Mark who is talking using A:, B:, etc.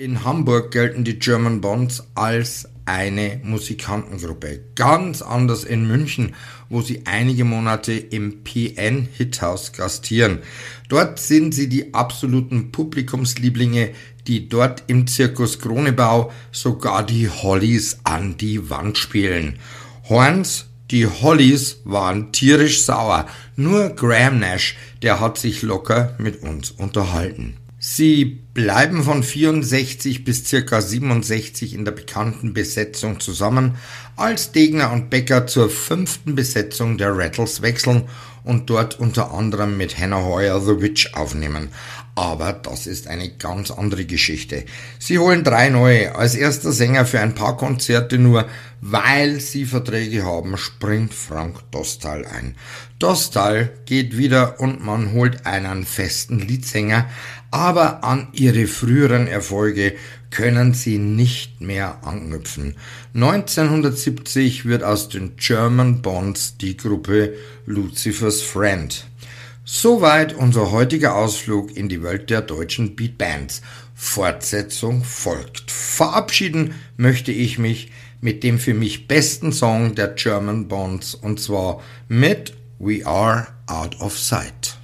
A: In Hamburg gelten die German Bonds als eine Musikantengruppe. Ganz anders in München, wo sie einige Monate im PN Hithaus gastieren. Dort sind sie die absoluten Publikumslieblinge, die dort im Zirkus Kronebau sogar die Hollies an die Wand spielen. Horns, die Hollies waren tierisch sauer. Nur Graham Nash, der hat sich locker mit uns unterhalten. Sie bleiben von 64 bis ca. 67 in der bekannten Besetzung zusammen, als Degner und Becker zur 5. Besetzung der Rattles wechseln und dort unter anderem mit Hannah Hoyer The Witch aufnehmen. Aber das ist eine ganz andere Geschichte. Sie holen 3 neue. Als erster Sänger für ein paar Konzerte nur, weil sie Verträge haben, springt Frank Dostal ein. Dostal geht wieder und man holt einen festen Leadsänger, aber an ihre früheren Erfolge können sie nicht mehr anknüpfen. 1970 wird aus den German Bonds die Gruppe Lucifer's Friend. Soweit unser heutiger Ausflug in die Welt der deutschen Beatbands. Fortsetzung folgt. Verabschieden möchte ich mich mit dem für mich besten Song der German Bonds, und zwar mit We Are Out of Sight.